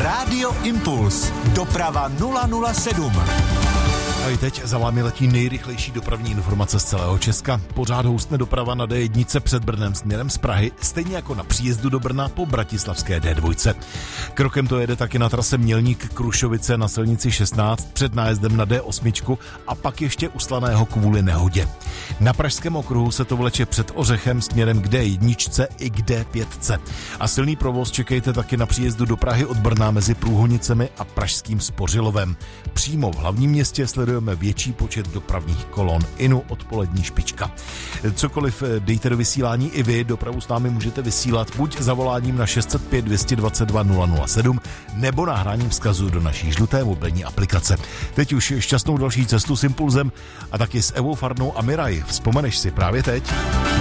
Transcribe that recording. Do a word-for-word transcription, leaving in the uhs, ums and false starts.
Rádio Impuls. Doprava nula nula sedm. A i teď za vámi letí nejrychlejší dopravní informace z celého Česka. Pořád houstne doprava na D jedna před Brnem směrem z Prahy, stejně jako na příjezdu do Brna po bratislavské D dva. Krokem to jede taky na trase Mělník Krušovice na silnici šestnáct před nájezdem na D osm a pak ještě u Slaného kvůli nehodě. Na Pražském okruhu se to vleče před Ořechem směrem k D jedna i k D pět. A silný provoz čekejte taky na příjezdu do Prahy od Brna mezi Průhonicemi a Pražským Spořilovem. Přímo v hlavním městě sledujeme větší počet dopravních kolon. Inu odpolední špička. Cokoliv dejte do vysílání i vy, dopravu s námi můžete vysílat buď zavoláním na šest set pět, dvě stě dvacet dva, nula nula sedm nebo nahráním vzkazu do naší žluté mobilní aplikace. Teď už šťastnou další cestu s Impulzem a taky s Evou Farnou a Miraj. Vzpomeneš si právě teď?